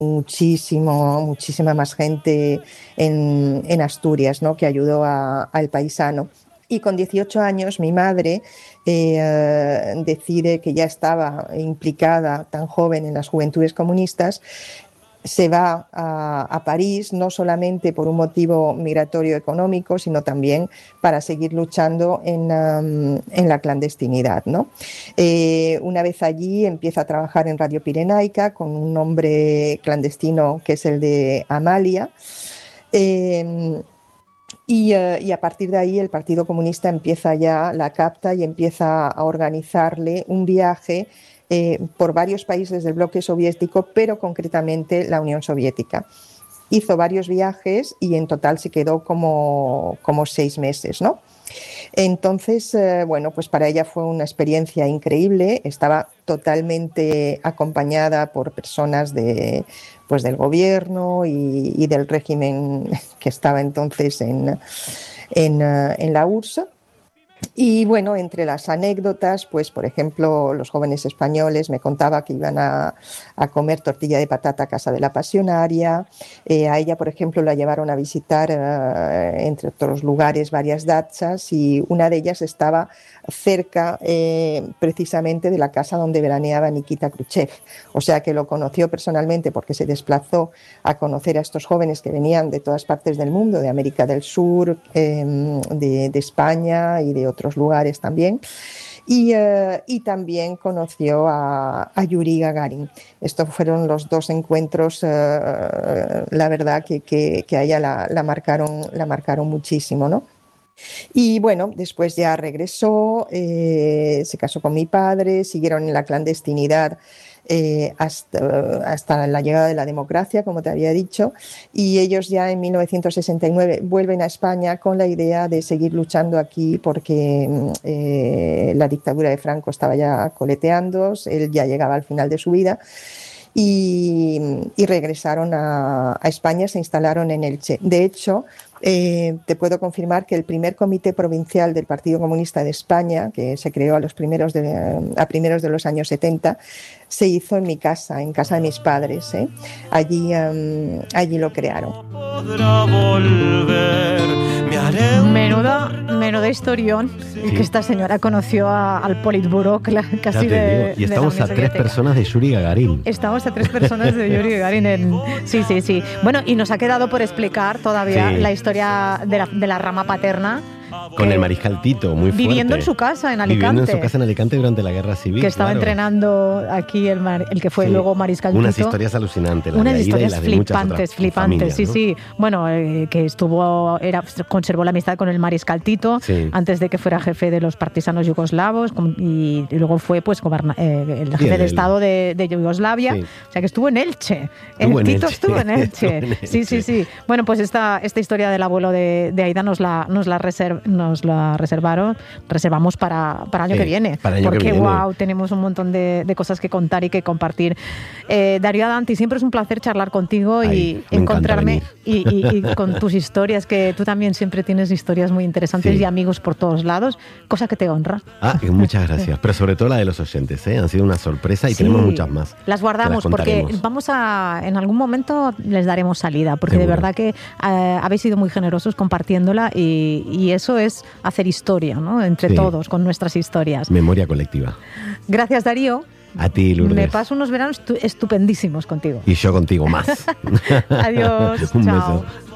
muchísima más gente en Asturias, ¿no? Que ayudó al paisano. Y con 18 años mi madre decide que ya estaba implicada tan joven en las Juventudes Comunistas, se va a París no solamente por un motivo migratorio económico, sino también para seguir luchando en la clandestinidad, ¿no? Una vez allí empieza a trabajar en Radio Pirenaica con un nombre clandestino que es el de Amalia. Y a partir de ahí el Partido Comunista la capta y empieza a organizarle un viaje por varios países del bloque soviético, pero concretamente la Unión Soviética. Hizo varios viajes y en total se quedó como 6 meses, ¿no? Entonces, bueno, pues para ella fue una experiencia increíble. Estaba totalmente acompañada por personas del gobierno y del régimen que estaba entonces en la URSS. Y bueno, entre las anécdotas, pues por ejemplo, los jóvenes españoles me contaban que iban a comer tortilla de patata a casa de la pasionaria. A ella, por ejemplo, la llevaron a visitar, entre otros lugares, varias dachas, y una de ellas estaba cerca precisamente de la casa donde veraneaba Nikita Khrushchev. O sea que lo conoció personalmente porque se desplazó a conocer a estos jóvenes que venían de todas partes del mundo, de América del Sur, de España y de otros lugares también. Y también conoció a Yuri Gagarin. Estos fueron los 2 encuentros, la verdad que a ella la marcaron muchísimo, ¿no? Y bueno, después ya regresó, se casó con mi padre, siguieron en la clandestinidad hasta la llegada de la democracia, como te había dicho, y ellos ya en 1969 vuelven a España con la idea de seguir luchando aquí porque la dictadura de Franco estaba ya coleteando, él ya llegaba al final de su vida. Y regresaron a España, se instalaron en Elche. De hecho, te puedo confirmar que el primer comité provincial del Partido Comunista de España, que se creó a primeros de los años 70, se hizo en mi casa, en casa de mis padres. Allí lo crearon. Menuda historión, sí. Que esta señora conoció al Politburó casi de... Y estamos a 3 personas de Yuri Gagarin. Estamos a 3 personas de Yuri Gagarin. Sí. Bueno, y nos ha quedado por explicar todavía la historia de la rama paterna. Con el mariscal Tito, muy fuerte. Viviendo en su casa en Alicante. Viviendo en su casa en Alicante durante la Guerra Civil. Que estaba entrenando aquí el que fue luego mariscal Tito. Unas historias alucinantes. Unas historias flipantes, familias, ¿no? Sí. Bueno, que conservó la amistad con el mariscal Tito antes de que fuera jefe de los partisanos yugoslavos y luego fue pues el jefe de Estado de Yugoslavia. Sí. O sea que estuvo en Elche. Tito estuvo en Elche. Sí. Bueno, pues esta historia del abuelo de Aida nos la reservamos para el año que viene. Porque wow, tenemos un montón de cosas que contar y que compartir. Darío Adanti, siempre es un placer charlar contigo y encontrarme y con tus historias, que tú también siempre tienes historias muy interesantes y amigos por todos lados, cosa que te honra. Muchas gracias, pero sobre todo la de los oyentes, han sido una sorpresa y tenemos muchas más. Las guardamos porque en algún momento les daremos salida, porque seguro. De verdad que habéis sido muy generosos compartiéndola y eso es hacer historia, ¿no? Entre todos, con nuestras historias. Memoria colectiva. Gracias, Darío. A ti, Lourdes. Me paso unos veranos estupendísimos contigo. Y yo contigo más. Adiós. Un chao. beso.